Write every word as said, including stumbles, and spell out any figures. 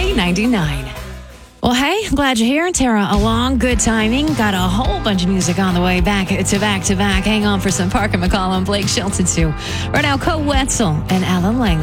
B ninety-nine. Well, hey, glad you're here. Tara along. Good timing. Got a whole bunch of music on the way back to back to back. Hang on for some Parker McCollum, Blake Shelton too. Right now, Coe Wetzel and Alan Lang.